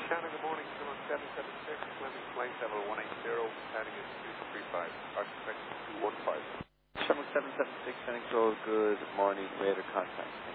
Shannon, good morning. Still on 776, Fleming flight level 180, heading is 235, architect 215. Shamrock 776, Phoenix Road, good morning, radar contact.